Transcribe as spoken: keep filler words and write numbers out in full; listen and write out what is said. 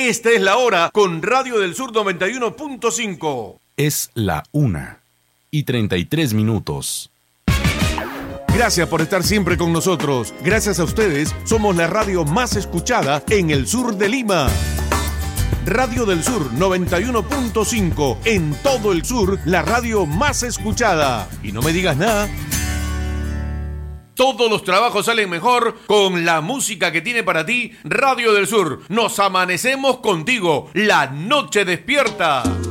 Esta es la hora con Radio del Sur noventa y uno punto cinco. Es la una y treinta y tres minutos. Gracias por estar siempre con nosotros. Gracias a ustedes, somos la radio más escuchada en el sur de Lima. Radio del Sur noventa y uno punto cinco. En todo el sur, la radio más escuchada. Y no me digas nada. Todos los trabajos salen mejor con la música que tiene para ti Radio del Sur. Nos amanecemos contigo. La noche despierta.